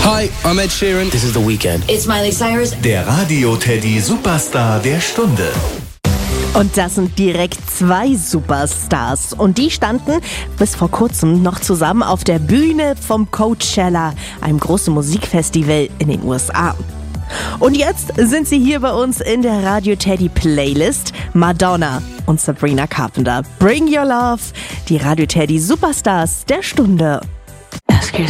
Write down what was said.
Hi, I'm Ed Sheeran. This is The Weeknd. It's Miley Cyrus. Der Radio Teddy Superstar der Stunde. Und das sind direkt 2 Superstars. Und die standen bis vor kurzem noch zusammen auf der Bühne vom Coachella, einem großen Musikfestival in den USA. Und jetzt sind sie hier bei uns in der Radio Teddy Playlist. Madonna und Sabrina Carpenter. Bring Your Love, die Radio Teddy Superstars der Stunde. Ask yourself.